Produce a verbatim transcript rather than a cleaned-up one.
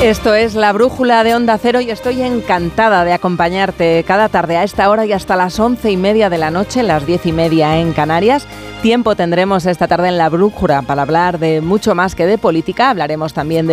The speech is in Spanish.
Esto es La Brújula de Onda Cero y estoy encantada de acompañarte cada tarde a esta hora y hasta las once y media de la noche, las diez y media en Canarias. Tiempo tendremos esta tarde en La Brújula para hablar de mucho más que de política. Hablaremos también de